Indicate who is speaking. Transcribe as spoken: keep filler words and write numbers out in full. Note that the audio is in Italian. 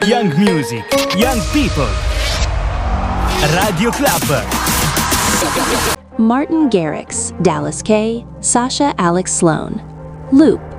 Speaker 1: Young music, young people. Radio Club.
Speaker 2: Martin Garrix, Dallas K, Sasha Alex Sloan. Loop.